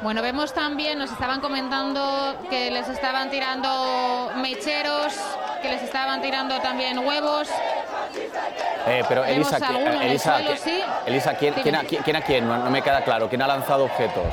Bueno, vemos también, nos estaban comentando que les estaban tirando mecheros, que les estaban tirando también huevos. Pero Elisa, sí. Elisa, ¿quién a quién? No me queda claro. ¿Quién ha lanzado objetos?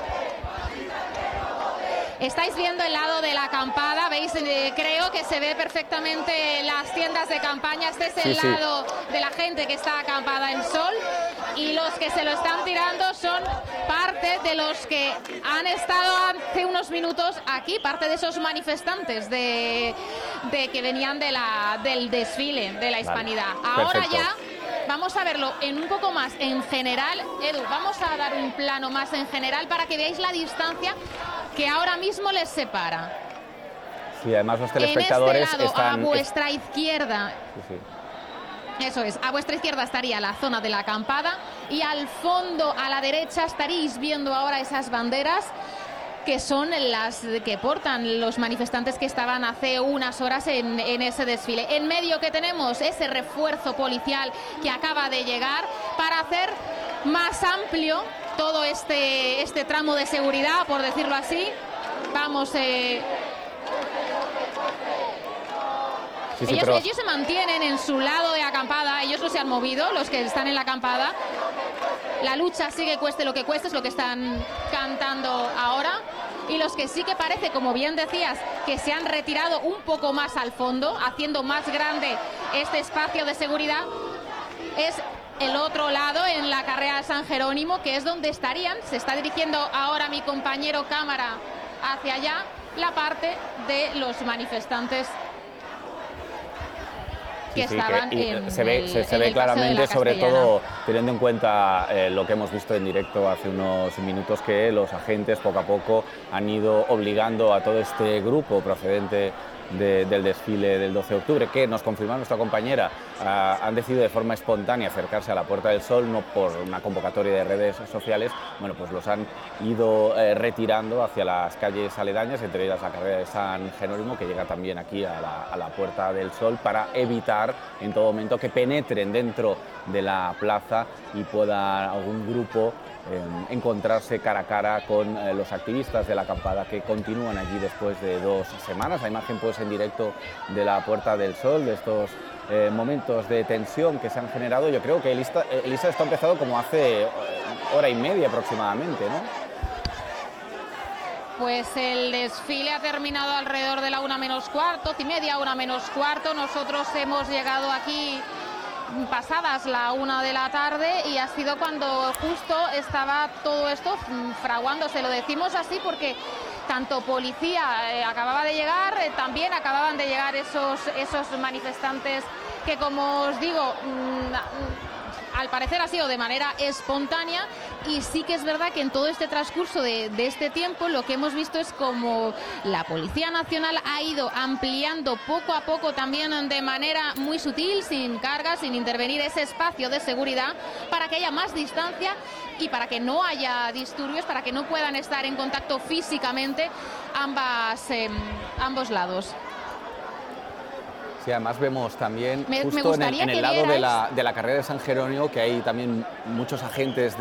Estáis viendo el lado de la acampada, veis, creo que se ve perfectamente las tiendas de campaña. Este es el lado de la gente que está acampada en Sol, y los que se lo están tirando son parte de los que han estado hace unos minutos aquí, parte de esos manifestantes de que venían del desfile de la Hispanidad. Vale, ahora perfecto. ya vamos a verlo en un poco más en general. Edu, vamos a dar un plano más en general para que veáis la distancia que ahora mismo les separa. Sí, además los telespectadores en este lado, están... a vuestra izquierda, Sí. eso es, a vuestra izquierda estaría la zona de la acampada, y al fondo, a la derecha, estaréis viendo ahora esas banderas que son las que portan los manifestantes que estaban hace unas horas en ese desfile. En medio que tenemos ese refuerzo policial que acaba de llegar para hacer más amplio todo este tramo de seguridad, por decirlo así. Vamos, ellos se mantienen en su lado de acampada, ellos no se han movido, los que están en la acampada. La lucha sigue, cueste lo que cueste, es lo que están cantando ahora. Y los que sí que parece, como bien decías, que se han retirado un poco más al fondo, haciendo más grande este espacio de seguridad, es el otro lado, en la carrera de San Jerónimo, que es donde estarían. Se está dirigiendo ahora mi compañero cámara hacia allá, la parte de los manifestantes que estaban se ve claramente, sobre todo teniendo en cuenta lo que hemos visto en directo hace unos minutos, que los agentes poco a poco han ido obligando a todo este grupo procedente del desfile del 12 de octubre, que nos confirma nuestra compañera, han decidido de forma espontánea acercarse a la Puerta del Sol, no por una convocatoria de redes sociales. Bueno, pues los han ido retirando hacia las calles aledañas, entre ellas la carrera de San Jerónimo, que llega también aquí a la Puerta del Sol, para evitar en todo momento que penetren dentro de la plaza y pueda algún grupo encontrarse cara a cara con los activistas de la acampada, que continúan allí después de 2 semanas. La imagen pues en directo de la Puerta del Sol, de estos momentos de tensión que se han generado. Yo creo que Elisa, esto ha empezado como hace hora y media aproximadamente, ¿no? Pues el desfile ha terminado alrededor de la 1 menos cuarto, 12:30, 1 menos cuarto. Nosotros hemos llegado aquí pasadas la 1 de la tarde, y ha sido cuando justo estaba todo esto fraguándose. Lo decimos así porque tanto policía acababa de llegar, también acababan de llegar esos manifestantes que, como os digo, al parecer ha sido de manera espontánea. Y sí que es verdad que en todo este transcurso de este tiempo lo que hemos visto es como la Policía Nacional ha ido ampliando poco a poco, también de manera muy sutil, sin carga, sin intervenir, ese espacio de seguridad para que haya más distancia y para que no haya disturbios, para que no puedan estar en contacto físicamente ambos lados. Sí, además vemos también justo en el lado de la carrera de San Jerónimo, que hay también muchos agentes